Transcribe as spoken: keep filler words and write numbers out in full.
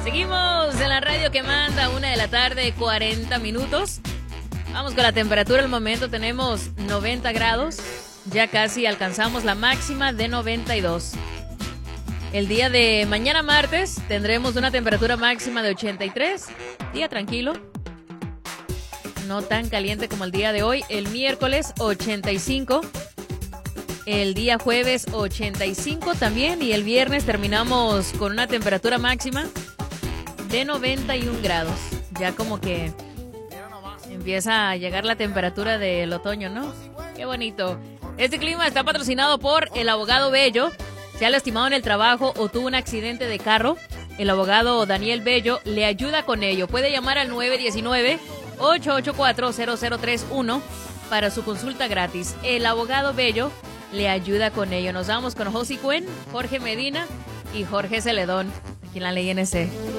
Seguimos en la radio que manda, una de la tarde, cuarenta minutos. Vamos con la temperatura al momento, tenemos noventa grados. Ya casi alcanzamos la máxima de noventa y dos. El día de mañana martes tendremos una temperatura máxima de ochenta y tres. Día tranquilo. No tan caliente como el día de hoy. El miércoles ochenta y cinco. El día jueves ochenta y cinco también. Y el viernes terminamos con una temperatura máxima de noventa y un grados. Ya como que empieza a llegar la temperatura del otoño, ¿no? Qué bonito. Este clima está patrocinado por el abogado Bello. Se ha lastimado en el trabajo o tuvo un accidente de carro. El abogado Daniel Bello le ayuda con ello. Puede llamar al nueve uno nueve, ocho ocho cuatro, cero cero tres uno para su consulta gratis. El abogado Bello le ayuda con ello. Nos vamos con Josie Cuen, Jorge Medina y Jorge Celedón, aquí en la Ley N C.